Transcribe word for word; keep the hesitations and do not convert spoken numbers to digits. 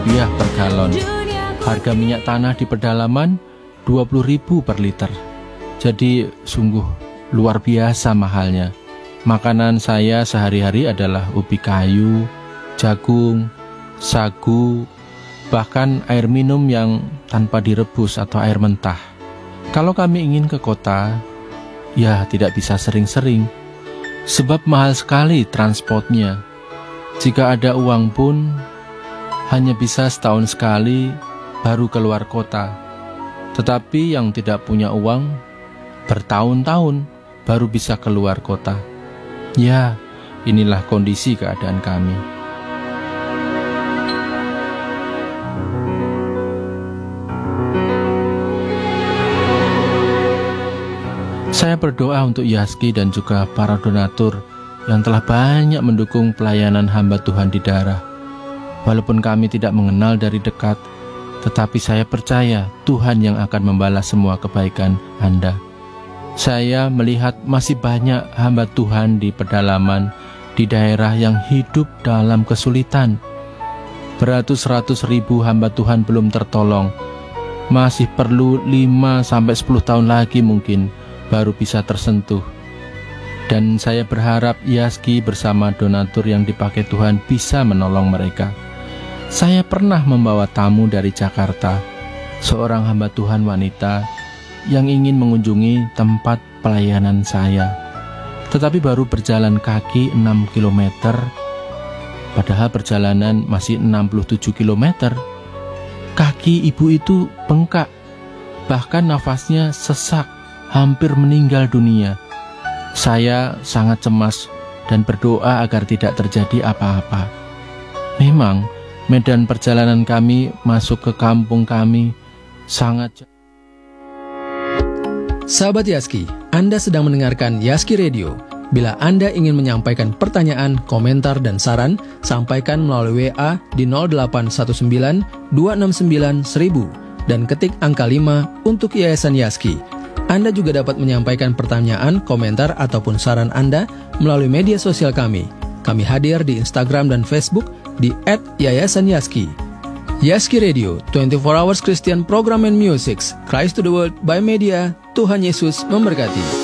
rupiah per galon. Harga minyak tanah di pedalaman dua puluh ribu per liter. Jadi sungguh luar biasa mahalnya. Makanan saya sehari-hari adalah ubi kayu, jagung, sagu, bahkan air minum yang tanpa direbus atau air mentah. Kalau kami ingin ke kota, ya tidak bisa sering-sering, sebab mahal sekali transportnya. Jika ada uang pun, hanya bisa setahun sekali baru keluar kota. Tetapi yang tidak punya uang, bertahun-tahun baru bisa keluar kota. Ya, inilah kondisi keadaan kami. Saya berdoa untuk Yaski dan juga para donatur yang telah banyak mendukung pelayanan hamba Tuhan di daerah. Walaupun kami tidak mengenal dari dekat, tetapi saya percaya Tuhan yang akan membalas semua kebaikan Anda. Saya melihat masih banyak hamba Tuhan di pedalaman, di daerah yang hidup dalam kesulitan. Beratus-ratus ribu hamba Tuhan belum tertolong. Masih perlu lima sampai sepuluh tahun lagi mungkin baru bisa tersentuh. Dan saya berharap Yaski bersama donatur yang dipakai Tuhan bisa menolong mereka. Saya pernah membawa tamu dari Jakarta, seorang hamba Tuhan wanita yang ingin mengunjungi tempat pelayanan saya. Tetapi baru berjalan kaki enam kilometer, padahal perjalanan masih enam puluh tujuh kilometer. Kaki ibu itu bengkak, bahkan nafasnya sesak, hampir meninggal dunia. Saya sangat cemas dan berdoa agar tidak terjadi apa-apa. Memang medan perjalanan kami masuk ke kampung kami sangat. Sahabat Yaski, Anda sedang mendengarkan Yaski Radio. Bila Anda ingin menyampaikan pertanyaan, komentar, dan saran, sampaikan melalui W A di nol delapan satu sembilan dua enam sembilan seribu dan ketik angka lima untuk Yayasan Yaski. Anda juga dapat menyampaikan pertanyaan, komentar, ataupun saran Anda melalui media sosial kami. Kami hadir di Instagram dan Facebook di et yayasan yaski. Yaski Radio, dua puluh empat hours Christian Program and Music. Christ to the World by Media. Tuhan Yesus memberkati.